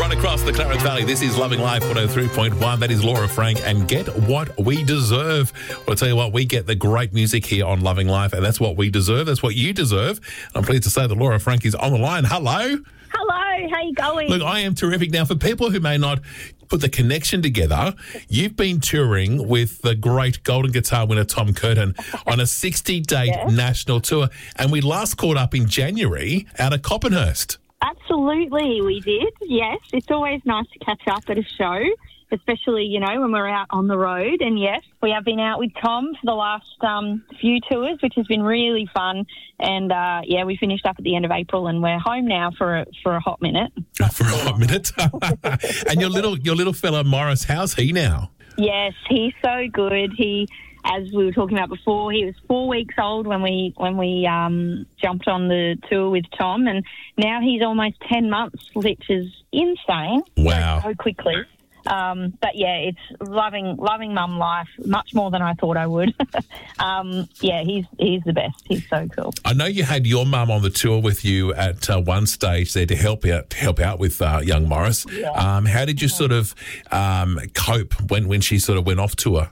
Right across the Clarence Valley, this is Loving Life 103.1. That is Laura Frank and Get What We Deserve. Well, I'll tell you what, we get the great music here on Loving Life, and that's what we deserve. That's what you deserve. I'm pleased to say that Laura Frank is on the line. Hello. Hello, how you going? Look, I am terrific. Now, for people who may not put the connection together, you've been touring with the great Golden Guitar winner Tom Curtin on a 60-date national tour, and we last caught up in January out of Coppenhurst. Absolutely, we did, yes. It's always nice to catch up at a show, especially, you know, when we're out on the road. And, yes, we have been out with Tom for the last few tours, which has been really fun. And, we finished up at the end of April and we're home now for a hot minute. For a hot minute? And your little fella, Morris, how's he now? Yes, he's so good. As we were talking about before, he was 4 weeks old when we jumped on the tour with Tom, and now he's almost 10 months, which is insane. Wow. So quickly. But yeah, it's loving mum life much more than I thought I would. He's the best. He's so cool. I know you had your mum on the tour with you at one stage there to help out with young Morris. Yeah. How did you sort of cope when she sort of went off tour?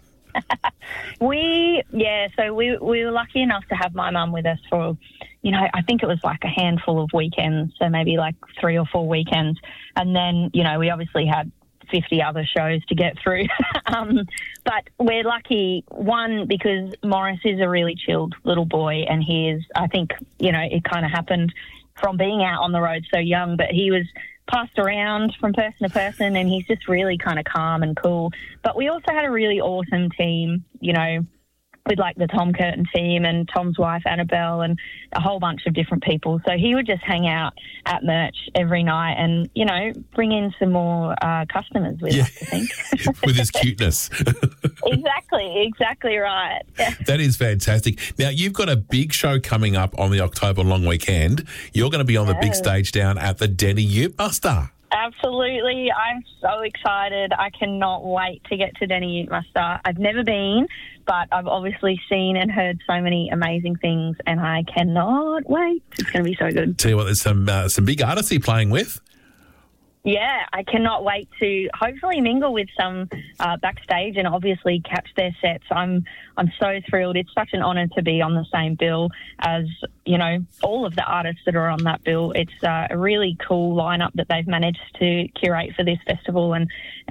We were lucky enough to have my mum with us for, you know, I think it was like a handful of weekends, so maybe like 3 or 4 weekends. And then, you know, we obviously had 50 other shows to get through. But we're lucky, one, because Morris is a really chilled little boy, and I think, you know, it kind of happened from being out on the road so young, but he was passed around from person to person, and he's just really kind of calm and cool. But we also had a really awesome team, you know, with like the Tom Curtin team and Tom's wife, Annabelle, and a whole bunch of different people. So he would just hang out at Merch every night and, you know, bring in some more customers with us, I think. With his cuteness. Exactly right. Yeah. That is fantastic. Now, you've got a big show coming up on the October long weekend. You're going to be on the big stage down at the Denny Ute Muster. Absolutely. I'm so excited. I cannot wait to get to Denny Ute Muster. I've never been, but I've obviously seen and heard so many amazing things, and I cannot wait. It's going to be so good. Tell you what, there's some big artists you're playing with. Yeah, I cannot wait to hopefully mingle with some backstage and obviously catch their sets. I'm so thrilled. It's such an honour to be on the same bill as, you know, all of the artists that are on that bill. It's a really cool lineup that they've managed to curate for this festival, and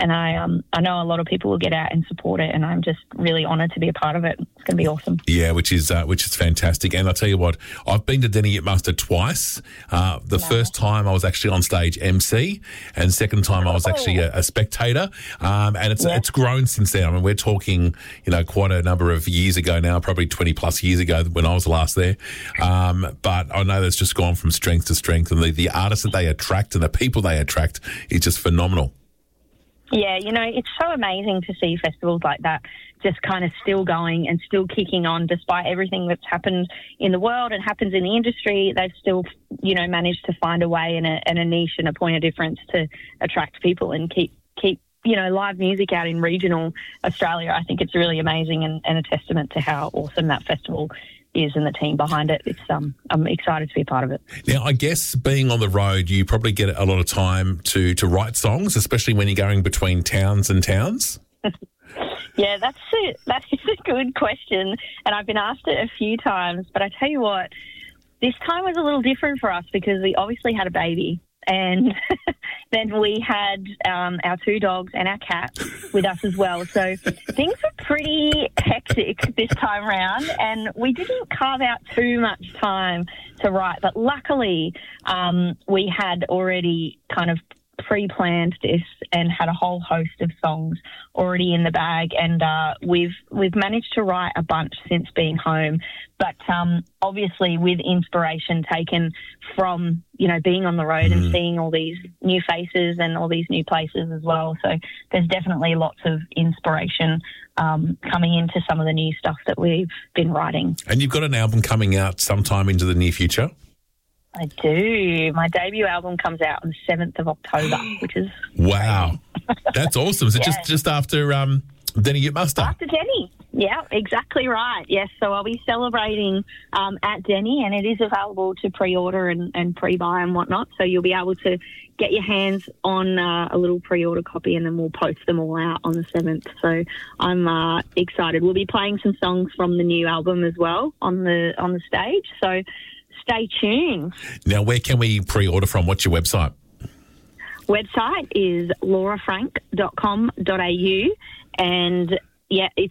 I know a lot of people will get out and support it, and I'm just really honoured to be a part of it. It's going to be awesome. Yeah, which is fantastic. And I'll tell you what, I've been to Denny Ute Muster twice. The first time I was actually on stage MC, and second time I was actually a spectator. And it's grown since then. I mean, we're talking, you know, quite a number of years ago now, probably 20 plus years ago when I was last there. But I know that's just gone from strength to strength, and the artists that they attract and the people they attract is just phenomenal. Yeah, you know, it's so amazing to see festivals like that just kind of still going and still kicking on despite everything that's happened in the world and happens in the industry. They've still, you know, managed to find a way and a niche and a point of difference to attract people and keep you know, live music out in regional Australia. I think it's really amazing and a testament to how awesome that festival is and the team behind it. It's I'm excited to be a part of it. Now, I guess being on the road, you probably get a lot of time to write songs, especially when you're going between towns and towns. Yeah, that is a good question, and I've been asked it a few times, but I tell you what, this time was a little different for us because we obviously had a baby, and then we had our 2 dogs and our cat with us as well. So things were pretty hectic this time round, and we didn't carve out too much time to write. But luckily, we had already kind of pre-planned this and had a whole host of songs already in the bag, and we've managed to write a bunch since being home, but obviously with inspiration taken from, you know, being on the road and seeing all these new faces and all these new places as well. So there's definitely lots of inspiration coming into some of the new stuff that we've been writing. And you've got an album coming out sometime into the near future? I do. My debut album comes out on the 7th of October, which is... Wow. That's awesome. So just after Denny Ute Muster? After Denny. Yeah, exactly right. Yes, so I'll be celebrating at Denny, and it is available to pre-order and pre-buy and whatnot. So you'll be able to get your hands on a little pre-order copy, and then we'll post them all out on the 7th. So I'm excited. We'll be playing some songs from the new album as well on the stage. So stay tuned. Now, where can we pre-order from? What's your website? Website is laurafrank.com.au, and yeah, it's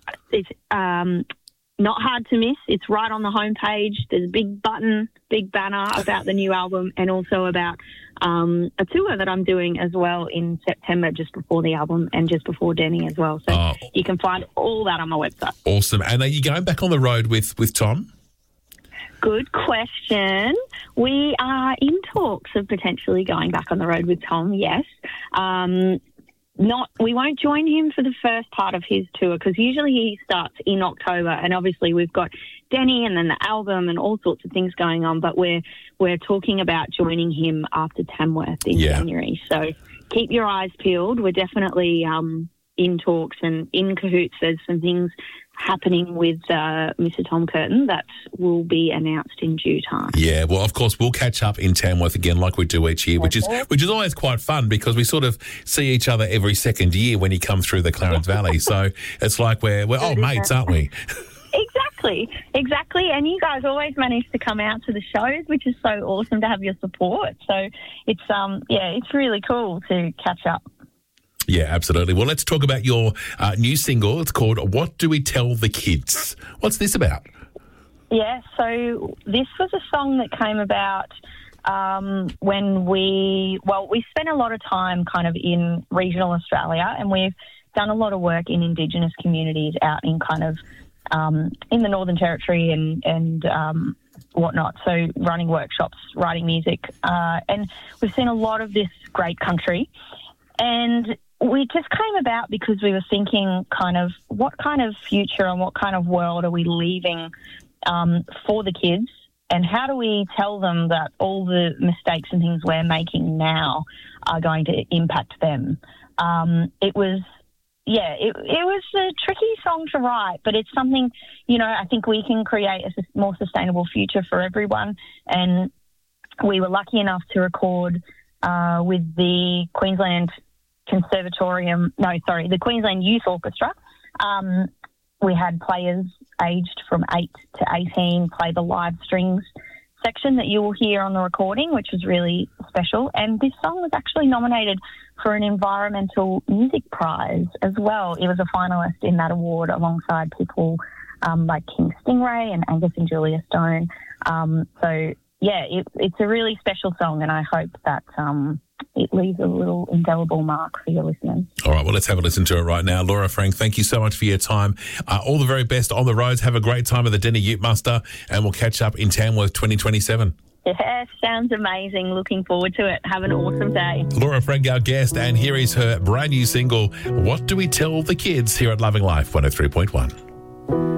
not hard to miss. It's right on the homepage. There's a big button, big banner about the new album, and also about a tour that I'm doing as well in September, just before the album and just before Denny as well. So you can find all that on my website. Awesome. And are you going back on the road with Tom? Good question. We are in talks of potentially going back on the road with Tom, yes. We won't join him for the first part of his tour, because usually he starts in October, and obviously we've got Denny and then the album and all sorts of things going on, but we're talking about joining him after Tamworth in January. So keep your eyes peeled. We're definitely in talks and in cahoots. There's some things happening with Mr. Tom Curtin that will be announced in due time. Yeah, well, of course, we'll catch up in Tamworth again like we do each year, which is always quite fun, because we sort of see each other every second year when you come through the Clarence Valley. So it's like we're old mates, aren't we? Exactly. And you guys always manage to come out to the shows, which is so awesome to have your support. So it's it's really cool to catch up. Yeah, absolutely. Well, let's talk about your new single. It's called What Do We Tell the Kids? What's this about? Yeah, so this was a song that came about when we spent a lot of time kind of in regional Australia, and we've done a lot of work in Indigenous communities out in kind of in the Northern Territory and whatnot. So running workshops, writing music, and we've seen a lot of this great country. And we just came about because we were thinking kind of what kind of future and what kind of world are we leaving for the kids, and how do we tell them that all the mistakes and things we're making now are going to impact them. It was a tricky song to write, but it's something, I think we can create a more sustainable future for everyone. And we were lucky enough to record with the Queensland the Queensland Youth Orchestra. We had players aged from 8 to 18 play the live strings section that you will hear on the recording, which was really special. And this song was actually nominated for an Environmental Music Prize as well. It was a finalist in that award alongside people like King Stingray and Angus and Julia Stone. It's a really special song, and I hope that it leaves a little indelible mark for your listeners. All right, well, let's have a listen to it right now. Laura Frank, thank you so much for your time. All the very best on the roads. Have a great time at the Denny Ute Muster, and we'll catch up in Tamworth 2027. Yeah, sounds amazing. Looking forward to it. Have an awesome day. Laura Frank, our guest, and here is her brand new single, What Do We Tell the Kids, here at Loving Life 103.1.